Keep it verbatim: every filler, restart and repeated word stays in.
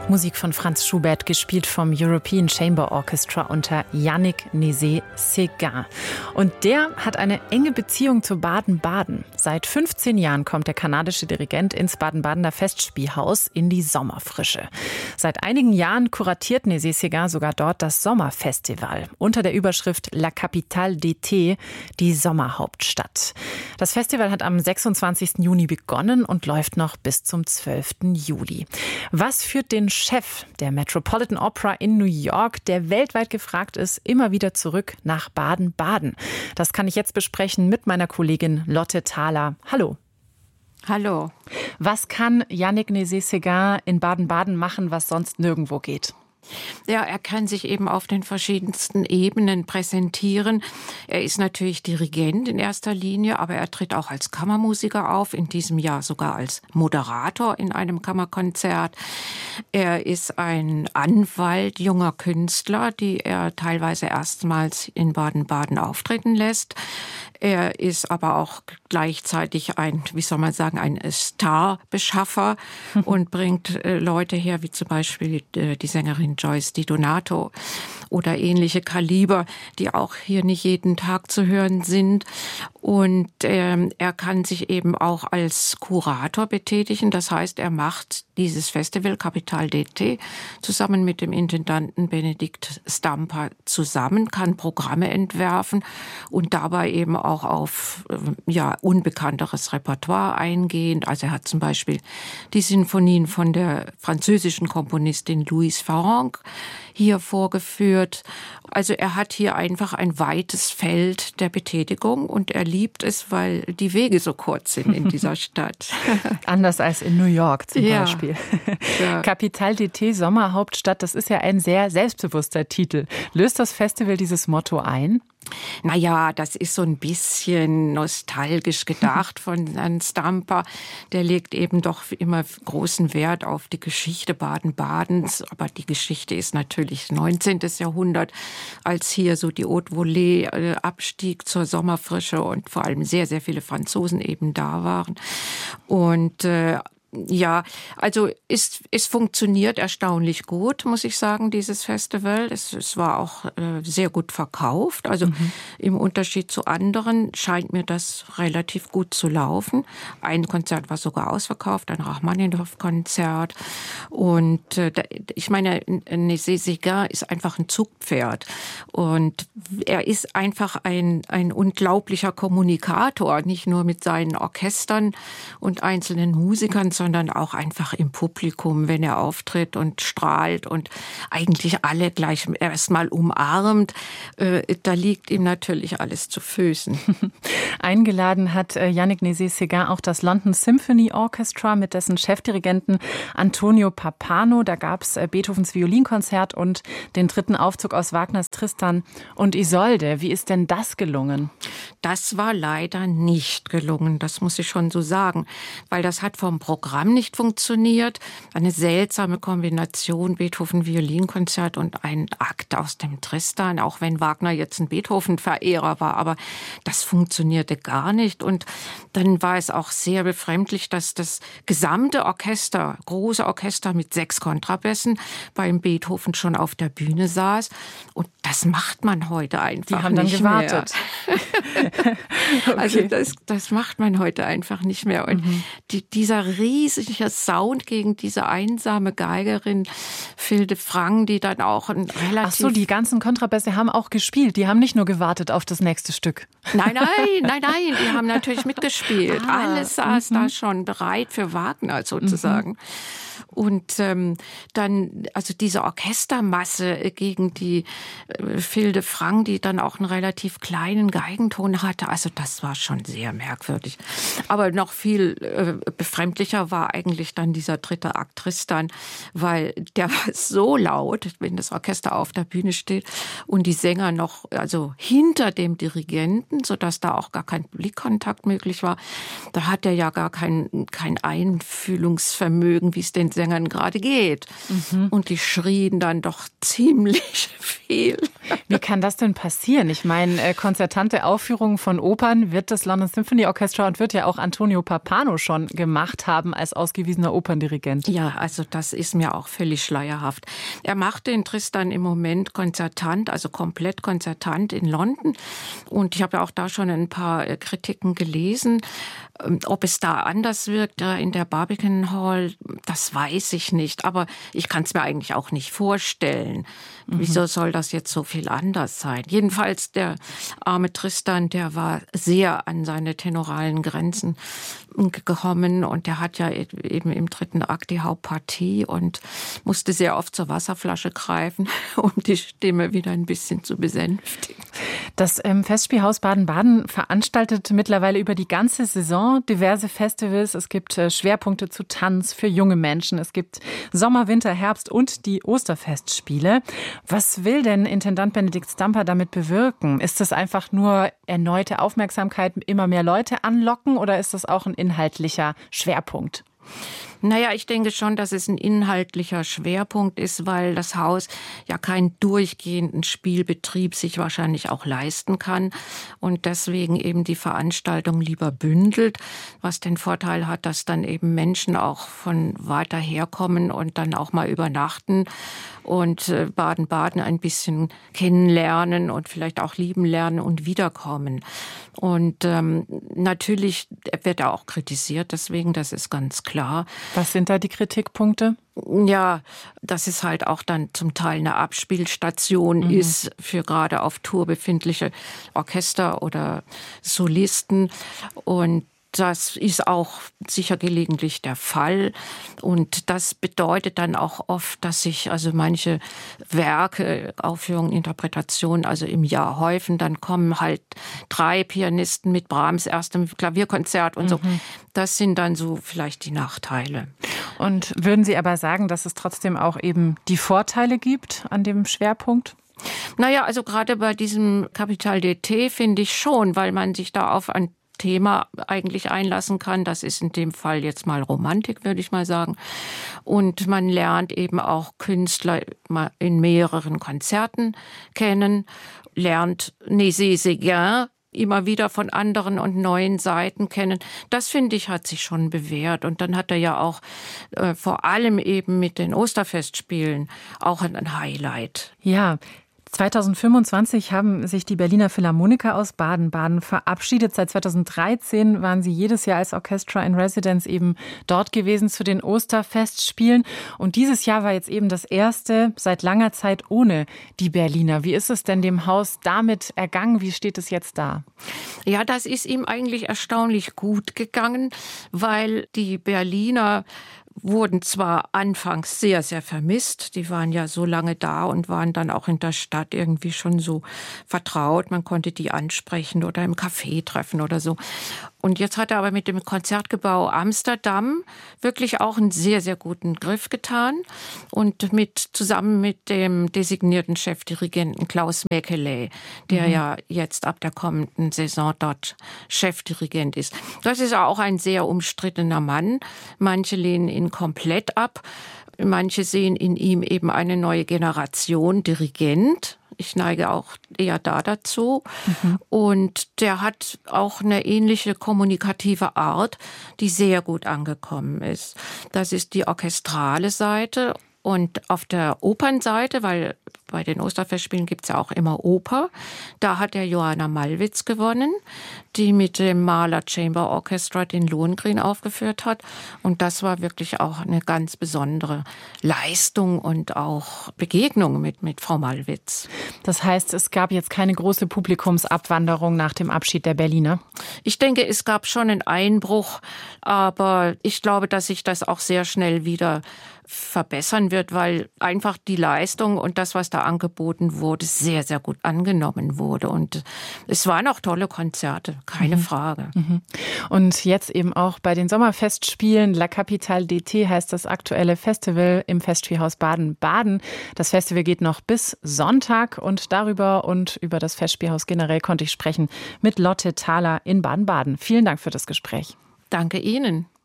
Musik von Franz Schubert, gespielt vom European Chamber Orchestra unter Yannick Nézet-Séguin. Und der hat eine enge Beziehung zu Baden-Baden. Seit fünfzehn Jahren kommt der kanadische Dirigent ins Baden-Badener Festspielhaus in die Sommerfrische. Seit einigen Jahren kuratiert Nézet-Séguin sogar dort das Sommerfestival unter der Überschrift La Capitale d'été, die Sommerhauptstadt. Das Festival hat am sechsundzwanzigsten Juni begonnen und läuft noch bis zum zwölften Juli. Was führt den Chef der Metropolitan Opera in New York, der weltweit gefragt ist, immer wieder zurück nach Baden-Baden? Das kann ich jetzt besprechen mit meiner Kollegin Lotte Thaler. Hallo. Hallo. Was kann Yannick Nézet-Séguin in Baden-Baden machen, was sonst nirgendwo geht? Ja, er kann sich eben auf den verschiedensten Ebenen präsentieren. Er ist natürlich Dirigent in erster Linie, aber er tritt auch als Kammermusiker auf, in diesem Jahr sogar als Moderator in einem Kammerkonzert. Er ist ein Anwalt junger Künstler, die er teilweise erstmals in Baden-Baden auftreten lässt. Er ist aber auch gleichzeitig ein, wie soll man sagen, ein Starbeschaffer und bringt äh, Leute her, wie zum Beispiel äh, die Sängerin Joyce Di Donato oder ähnliche Kaliber, die auch hier nicht jeden Tag zu hören sind. Und ähm, er kann sich eben auch als Kurator betätigen. Das heißt, er macht dieses Festival Capitale d'été zusammen mit dem Intendanten Benedikt Stampa zusammen, kann Programme entwerfen und dabei eben auch auf ja, unbekannteres Repertoire eingehen. Also er hat zum Beispiel die Sinfonien von der französischen Komponistin Louise Farrenc hier vorgeführt. Also er hat hier einfach ein weites Feld der Betätigung und er liebt es, weil die Wege so kurz sind in dieser Stadt. Anders als in New York zum ja. Beispiel. Ja. Capitale d'été, Sommerhauptstadt, das ist ja ein sehr selbstbewusster Titel. Löst das Festival dieses Motto ein? Naja, das ist so ein bisschen nostalgisch gedacht von Herrn Stampa. Der legt eben doch immer großen Wert auf die Geschichte Baden-Badens. Aber die Geschichte ist natürlich neunzehnten. Jahrhundert, als hier so die Haute Volée äh, abstieg zur Sommerfrische und vor allem sehr, sehr viele Franzosen eben da waren. Und äh, Ja, also es, es funktioniert erstaunlich gut, muss ich sagen, dieses Festival. Es, es war auch äh, sehr gut verkauft. Also mhm. im Unterschied zu anderen scheint mir das relativ gut zu laufen. Ein Konzert war sogar ausverkauft, ein Rachmaninow-Konzert. Und äh, ich meine, Nézet-Séguin ist einfach ein Zugpferd. Und er ist einfach ein, ein unglaublicher Kommunikator, nicht nur mit seinen Orchestern und einzelnen Musikern, sondern auch einfach im Publikum, wenn er auftritt und strahlt und eigentlich alle gleich erstmal umarmt. Äh, da liegt ihm natürlich alles zu Füßen. Eingeladen hat Yannick Nézet-Séguin auch das London Symphony Orchestra mit dessen Chefdirigenten Antonio Pappano. Da gab es Beethovens Violinkonzert und den dritten Aufzug aus Wagners Tristan und Isolde. Wie ist denn das gelungen? Das war leider nicht gelungen, das muss ich schon so sagen, weil das hat vom Programm nicht funktioniert. Eine seltsame Kombination Beethoven-Violinkonzert und ein Akt aus dem Tristan, auch wenn Wagner jetzt ein Beethoven-Verehrer war, aber das funktionierte gar nicht. Und dann war es auch sehr befremdlich, dass das gesamte Orchester, große Orchester mit sechs Kontrabässen beim Beethoven schon auf der Bühne saß. Und das macht man heute einfach nicht mehr. Die haben dann gewartet. Okay. Also das, das macht man heute einfach nicht mehr. Und mhm. die, dieser riesige Sound gegen diese einsame Geigerin Phil de Franck, die dann auch ein relativ... Ach so, die ganzen Kontrabässe haben auch gespielt. Die haben nicht nur gewartet auf das nächste Stück. Nein, nein, nein, nein. Die haben natürlich mitgespielt. Ah, Alles saß mhm. da schon bereit für Wagner sozusagen. Mhm. Und ähm, dann, also diese Orchestermasse gegen die äh, Phil de Franck, die dann auch einen relativ kleinen Geigenton hatte, also das war schon sehr merkwürdig. Aber noch viel äh, befremdlicher war eigentlich dann dieser dritte Akt Tristan, weil der war so laut, wenn das Orchester auf der Bühne steht und die Sänger noch also hinter dem Dirigenten, sodass da auch gar kein Blickkontakt möglich war. Da hat er ja gar kein, kein Einfühlungsvermögen, wie es den Sängern gerade geht. Mhm. Und die schrien dann doch ziemlich viel. Wie kann das denn passieren? Ich meine, konzertante Aufführungen von Opern wird das London Symphony Orchestra und wird ja auch Antonio Pappano schon gemacht haben. als ausgewiesener Operndirigent. Ja, also das ist mir auch völlig schleierhaft. Er macht den Tristan im Moment konzertant, also komplett konzertant in London. Und ich habe ja auch da schon ein paar Kritiken gelesen. Ob es da anders wirkt in der Barbican Hall, das weiß ich nicht. Aber ich kann es mir eigentlich auch nicht vorstellen. Mhm. Wieso soll das jetzt so viel anders sein? Jedenfalls der arme Tristan, der war sehr an seine tenoralen Grenzen gekommen und der hat ja eben im dritten Akt die Hauptpartie und musste sehr oft zur Wasserflasche greifen, um die Stimme wieder ein bisschen zu besänftigen. Das ähm, Festspielhaus Baden-Baden veranstaltet mittlerweile über die ganze Saison diverse Festivals. Es gibt äh, Schwerpunkte zu Tanz für junge Menschen. Es gibt Sommer, Winter, Herbst und die Osterfestspiele. Was will denn Intendant Benedikt Stamper damit bewirken? Ist das einfach nur erneute Aufmerksamkeit, immer mehr Leute anlocken oder ist das auch ein inhaltlicher Schwerpunkt? Naja, ich denke schon, dass es ein inhaltlicher Schwerpunkt ist, weil das Haus ja keinen durchgehenden Spielbetrieb sich wahrscheinlich auch leisten kann und deswegen eben die Veranstaltung lieber bündelt, was den Vorteil hat, dass dann eben Menschen auch von weiter herkommen und dann auch mal übernachten und Baden-Baden ein bisschen kennenlernen und vielleicht auch lieben lernen und wiederkommen. Und ähm, natürlich wird er auch kritisiert, deswegen, das ist ganz klar. Was sind da die Kritikpunkte? Ja, dass es halt auch dann zum Teil eine Abspielstation mhm. ist für gerade auf Tour befindliche Orchester oder Solisten. Und das ist auch sicher gelegentlich der Fall. Und das bedeutet dann auch oft, dass sich also manche Werke, Aufführungen, Interpretationen also im Jahr häufen. Dann kommen halt drei Pianisten mit Brahms erstem Klavierkonzert und mhm. so. Das sind dann so vielleicht die Nachteile. Und würden Sie aber sagen, dass es trotzdem auch eben die Vorteile gibt an dem Schwerpunkt? Naja, also gerade bei diesem Capital d'été finde ich schon, weil man sich da auf ein Thema eigentlich einlassen kann. Das ist in dem Fall jetzt mal Romantik, würde ich mal sagen. Und man lernt eben auch Künstler in mehreren Konzerten kennen, lernt Nézet-Séguin immer wieder von anderen und neuen Seiten kennen. Das, finde ich, hat sich schon bewährt. Und dann hat er ja auch äh, vor allem eben mit den Osterfestspielen auch ein Highlight. Ja, zweitausendfünfundzwanzig haben sich die Berliner Philharmoniker aus Baden-Baden verabschiedet. Seit zweitausenddreizehn waren sie jedes Jahr als Orchestra in Residence eben dort gewesen zu den Osterfestspielen. Und dieses Jahr war jetzt eben das erste seit langer Zeit ohne die Berliner. Wie ist es denn dem Haus damit ergangen? Wie steht es jetzt da? Ja, das ist ihm eigentlich erstaunlich gut gegangen, weil die Berliner wurden zwar anfangs sehr, sehr vermisst. Die waren ja so lange da und waren dann auch in der Stadt irgendwie schon so vertraut. Man konnte die ansprechen oder im Café treffen oder so. Und jetzt hat er aber mit dem Konzertgebäude Amsterdam wirklich auch einen sehr, sehr guten Griff getan. Und mit, zusammen mit dem designierten Chefdirigenten Klaus Mäkelä, der mhm. ja jetzt ab der kommenden Saison dort Chefdirigent ist. Das ist auch ein sehr umstrittener Mann. Manche lehnen ihn komplett ab. Manche sehen in ihm eben eine neue Generation Dirigent. Ich neige auch eher da dazu. Mhm. Und der hat auch eine ähnliche kommunikative Art, die sehr gut angekommen ist. Das ist die orchestrale Seite. Und auf der Opernseite, weil bei den Osterfestspielen gibt es ja auch immer Oper, da hat der Johanna Malwitz gewonnen, die mit dem Mahler Chamber Orchestra den Lohengrin aufgeführt hat. Und das war wirklich auch eine ganz besondere Leistung und auch Begegnung mit, mit Frau Malwitz. Das heißt, es gab jetzt keine große Publikumsabwanderung nach dem Abschied der Berliner? Ich denke, es gab schon einen Einbruch, aber ich glaube, dass sich das auch sehr schnell wieder verbessern wird, weil einfach die Leistung und das, was da angeboten wurde, sehr, sehr gut angenommen wurde. Und es waren auch tolle Konzerte, keine mhm. Frage. Mhm. Und jetzt eben auch bei den Sommerfestspielen, La Capitale d'été heißt das aktuelle Festival im Festspielhaus Baden-Baden. Das Festival geht noch bis Sonntag und darüber und über das Festspielhaus generell konnte ich sprechen mit Lotte Thaler in Baden-Baden. Vielen Dank für das Gespräch. Danke Ihnen.